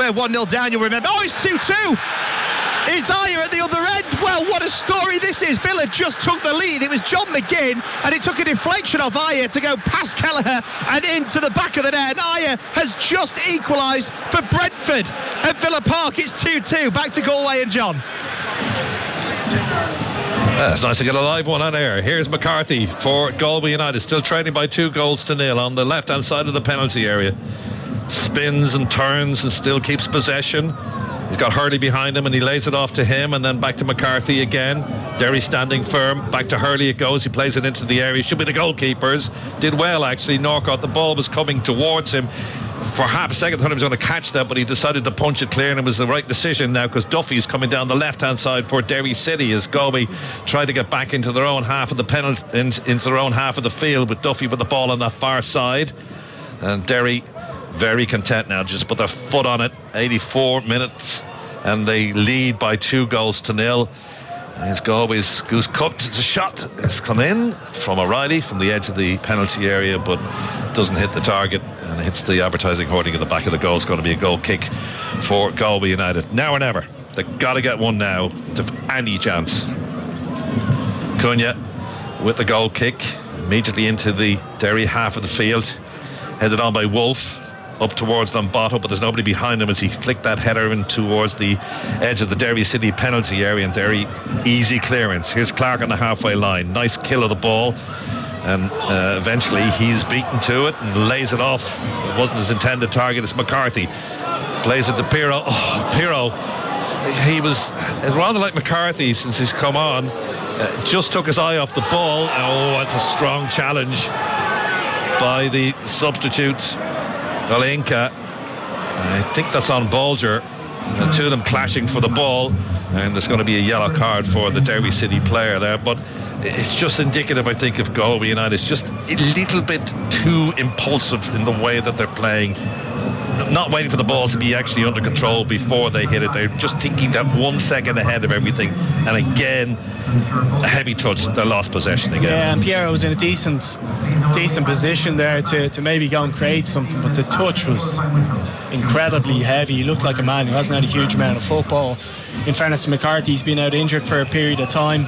were 1-0 down, you'll remember. Oh, it's 2-2. It's Ajer at the other end. Well, what a story this is. Villa just took the lead. It was John McGinn, and it took a deflection off Ajer to go past Kelleher and into the back of the net. And Ajer has just equalised for Brentford at Villa Park. It's 2-2. Back to Galway and John. It's nice to get a live one on air. Here's McCarthy for Galway United, still trailing by 2-0 on the left-hand side of the penalty area. Spins and turns and still keeps possession. He's got Hurley behind him and he lays it off to him, and then back to McCarthy again. Derry standing firm. Back to Hurley it goes. He plays it into the area. Should be the goalkeepers. Did well, actually. Norcott, the ball was coming towards him. For half a second, I thought he was going to catch that, but he decided to punch it clear, and it was the right decision now, because Duffy's coming down the left-hand side for Derry City as Galway try to get back into their own half of the penalty, into their own half of the field, with Duffy with the ball on that far side. And Derry very content now, just put their foot on it. 84 minutes, and they lead by 2-0. It's Galway's Goose Cooked. It's a shot. It's come in from O'Reilly from the edge of the penalty area, but doesn't hit the target, and hits the advertising hoarding at the back of the goal. It's going to be a goal kick for Galway United. Now or never. They've got to get one now to have any chance. Cunha with the goal kick immediately into the Derry half of the field, headed on by Wolf up towards Lombato, but there's nobody behind him as he flicked that header in towards the edge of the Derry City penalty area, and Derry easy clearance. Here's Clark on the halfway line. Nice kill of the ball, and eventually he's beaten to it and lays it off. It wasn't his intended target. It's McCarthy. Plays it to Pirro. Oh, Pirro. It's rather like McCarthy since he's come on. Just took his eye off the ball. Oh, it's a strong challenge by the substitute Olenka. I think that's on Bolger. The two of them clashing for the ball, and there's going to be a yellow card for the Derby City player there. But it's just indicative, I think, of Galway United. It's just a little bit too impulsive in the way that they're playing, not waiting for the ball to be actually under control before they hit it. They're just thinking that 1 second ahead of everything, and again a heavy touch. They lost possession again. Yeah, and Piero was in a decent position there to maybe go and create something, but the touch was incredibly heavy. He looked like a man who hasn't had a huge amount of football. In fairness to McCarthy, he's been out injured for a period of time.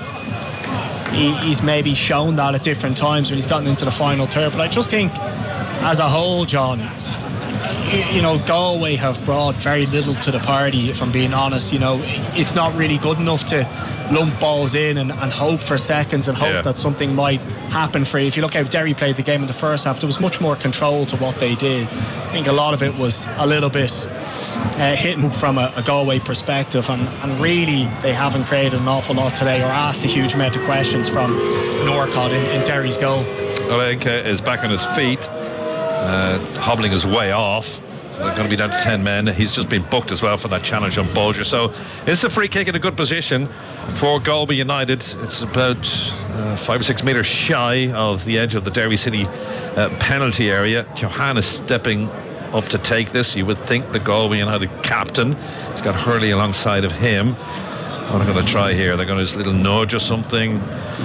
He's maybe shown that at different times when he's gotten into the final third, but I just think as a whole, John, you know, Galway have brought very little to the party, if I'm being honest. You know, it's not really good enough to lump balls in and hope for seconds and hope that something might happen for you. If you look how Derry played the game in the first half, there was much more control to what they did. I think a lot of it was a little bit hitting from a Galway perspective, and really they haven't created an awful lot today or asked a huge amount of questions from Norcott in Derry's goal. Olenka is back on his feet, hobbling his way off. So they're going to be down to 10 men. He's just been booked as well for that challenge on Bolger. So it's a free kick in a good position for Galway United. It's about 5 or 6 metres shy of the edge of the Derry City penalty area. Keohane is stepping up to take this. You would think the Galway United captain. He's got Hurley alongside of him. What are they going to try here? They're going to do this little nudge or something.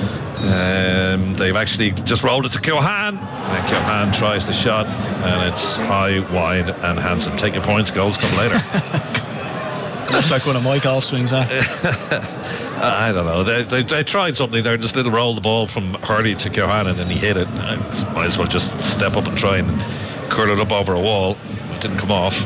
They've actually just rolled it to Keohane, and Keohane tries the shot, and it's high, wide and handsome. Take your points, goals come later. Looks like one of my golf swings, huh? I don't know, they tried something there, just little roll the ball from Hurley to Keohane, and then he hit it. I might as well just step up and try and curl it up over a wall. It didn't come off.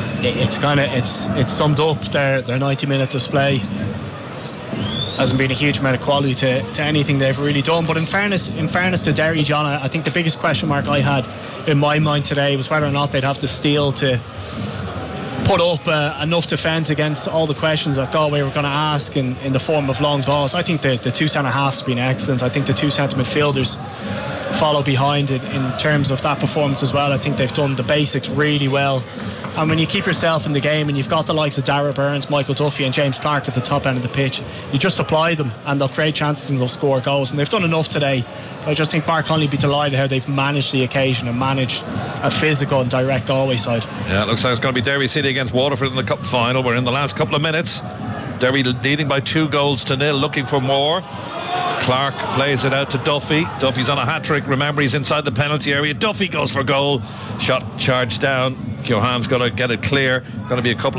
It's summed up their 90-minute display. Hasn't been a huge amount of quality to anything they've really done. But in fairness to Derry, John, I think the biggest question mark I had in my mind today was whether or not they'd have the steel to put up enough defence against all the questions that Galway were going to ask in the form of long balls. I think the two centre halves have been excellent. I think the two centre midfielders follow behind it in terms of that performance as well. I think they've done the basics really well. And when you keep yourself in the game and you've got the likes of Darragh Burns, Michael Duffy and James Clark at the top end of the pitch, you just supply them and they'll create chances and they'll score goals. And they've done enough today. I just think Mark Connolly would be delighted how they've managed the occasion and managed a physical and direct Galway side. Yeah, it looks like it's going to be Derry City against Waterford in the cup final. We're in the last couple of minutes. Derry leading by 2-0, looking for more. Clark plays it out to Duffy. Duffy's on a hat-trick. Remember, he's inside the penalty area. Duffy goes for goal. Shot charged down. Keohane's got to get it clear. Going to be a couple of